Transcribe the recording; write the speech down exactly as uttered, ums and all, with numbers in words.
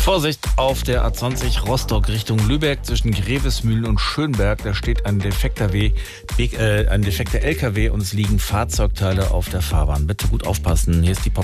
Vorsicht auf der A zwanzig Rostock Richtung Lübeck zwischen Grevesmühlen und Schönberg. Da steht ein defekter, w, äh, ein defekter L K W und es liegen Fahrzeugteile auf der Fahrbahn. Bitte gut aufpassen. Hier ist die Pop